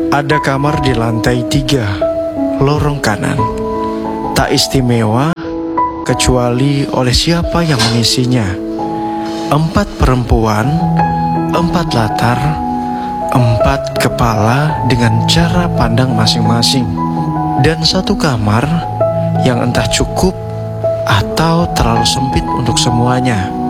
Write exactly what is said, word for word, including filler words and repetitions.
Ada kamar di lantai tiga, lorong kanan. Tak istimewa kecuali oleh siapa yang mengisinya. Empat perempuan, empat latar, empat kepala dengan cara pandang masing-masing. Dan satu kamar yang entah cukup atau terlalu sempit untuk semuanya.